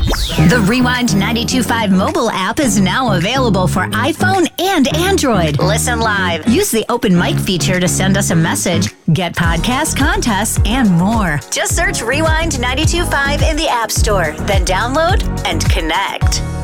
The Rewind 92.5 mobile app is now available for iPhone and Android. Listen live. Use the open mic feature to send us a message, get podcast contests, and more. Just search Rewind 92.5 in the App Store, then download and connect.